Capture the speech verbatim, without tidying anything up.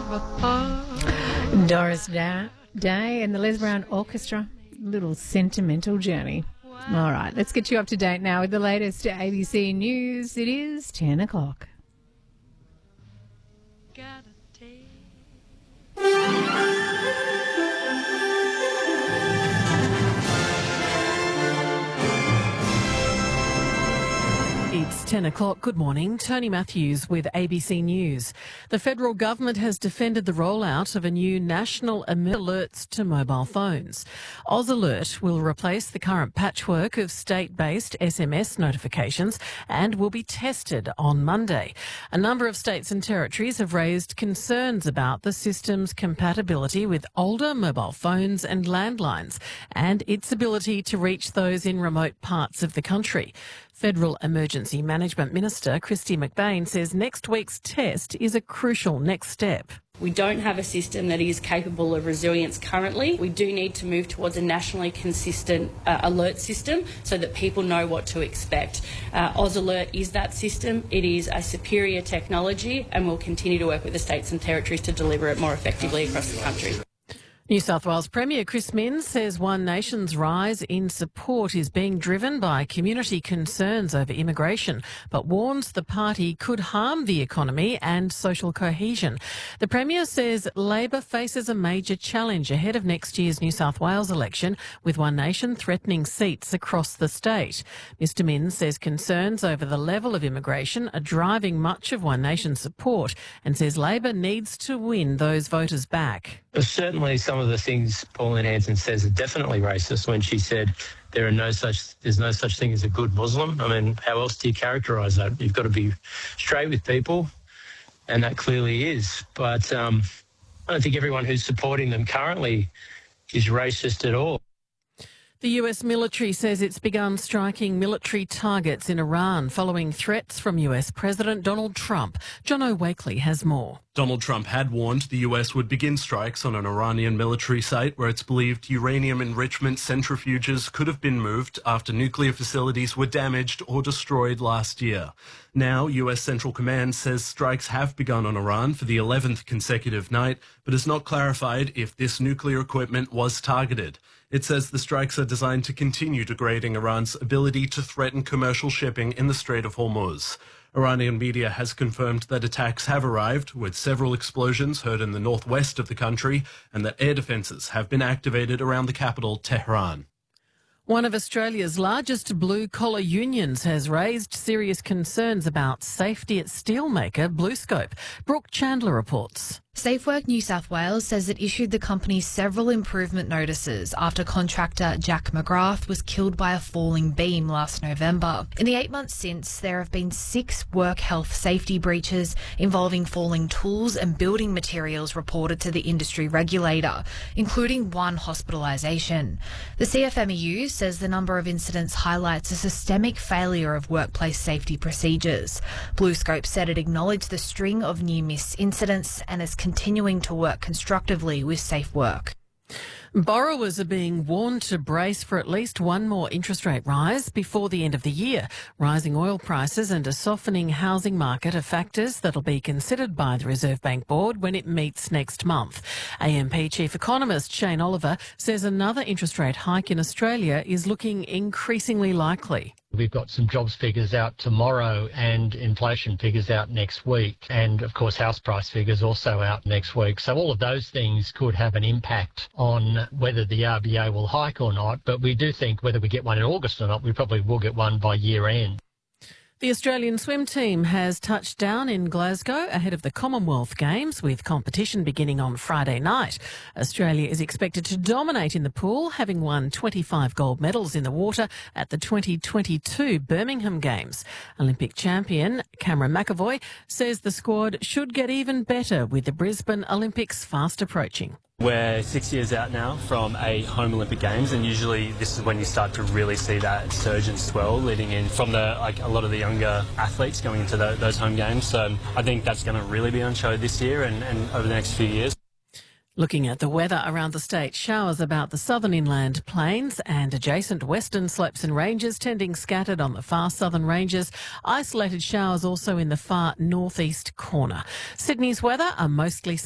Doris Da- Day and the Les Brown Orchestra. Little sentimental journey. All right, let's get you up to date now with the latest A B C News. It is ten o'clock. It's ten o'clock. Good morning. Tony Matthews with A B C News. The federal government has defended the rollout of a new national alerts to mobile phones. Oz Alert will replace the current patchwork of state-based S M S notifications and will be tested on Monday. A number of states and territories have raised concerns about the system's compatibility with older mobile phones and landlines and its ability to reach those in remote parts of the country. Federal Emergency Management Minister Kristy McBain says next week's test is a crucial next step. We don't have a system that is capable of resilience currently. We do need to move towards a nationally consistent uh, alert system so that people know what to expect. Uh, Oz Alert is that system. It is a superior technology and we'll continue to work with the states and territories to deliver it more effectively across the country. New South Wales Premier Chris Minns says One Nation's rise in support is being driven by community concerns over immigration, but warns the party could harm the economy and social cohesion. The Premier says Labor faces a major challenge ahead of next year's New South Wales election, with One Nation threatening seats across the state. Mister Minns says concerns over the level of immigration are driving much of One Nation's support and says Labor needs to win those voters back. Certainly some of the things Pauline Hanson says are definitely racist when she said there are no such there's no such thing as a good Muslim. I mean, how else do you characterise that? You've got to be straight with people, and that clearly is. But um, I don't think everyone who's supporting them currently is racist at all. The U S military says it's begun striking military targets in Iran following threats from U S President Donald Trump. John O'Wakely has more. Donald Trump had warned the U S would begin strikes on an Iranian military site where it's believed uranium enrichment centrifuges could have been moved after nuclear facilities were damaged or destroyed last year. Now, U S Central Command says strikes have begun on Iran for the eleventh consecutive night, but has not clarified if this nuclear equipment was targeted. It says the strikes are designed to continue degrading Iran's ability to threaten commercial shipping in the Strait of Hormuz. Iranian media has confirmed that attacks have arrived, with several explosions heard in the northwest of the country, and that air defences have been activated around the capital, Tehran. One of Australia's largest blue-collar unions has raised serious concerns about safety at steelmaker BlueScope. Brooke Chandler reports. SafeWork New South Wales says it issued the company several improvement notices after contractor Jack McGrath was killed by a falling beam last November. In the eight months since, there have been six work health safety breaches involving falling tools and building materials reported to the industry regulator, including one hospitalisation. The C F M E U says the number of incidents highlights a systemic failure of workplace safety procedures. BlueScope said it acknowledged the string of near-miss incidents and is continuing to work constructively with SafeWork. Borrowers are being warned to brace for at least one more interest rate rise before the end of the year. Rising oil prices and a softening housing market are factors that'll be considered by the Reserve Bank Board when it meets next month. A M P Chief Economist Shane Oliver says another interest rate hike in Australia is looking increasingly likely. We've got some jobs figures out tomorrow and inflation figures out next week. And, of course, house price figures also out next week. So all of those things could have an impact on whether the R B A will hike or not. But we do think whether we get one in August or not, we probably will get one by year end. The Australian swim team has touched down in Glasgow ahead of the Commonwealth Games, with competition beginning on Friday night. Australia is expected to dominate in the pool, having won twenty-five gold medals in the water at the twenty twenty-two Birmingham Games. Olympic champion Cameron McAvoy says the squad should get even better with the Brisbane Olympics fast approaching. We're six years out now from a home Olympic Games, and usually this is when you start to really see that surge and swell leading in from the like a lot of the younger athletes going into the, those home games. So I think that's going to really be on show this year and, and over the next few years. Looking at the weather around the state, showers about the southern inland plains and adjacent western slopes and ranges, tending scattered on the far southern ranges. Isolated showers also in the far northeast corner. Sydney's weather are mostly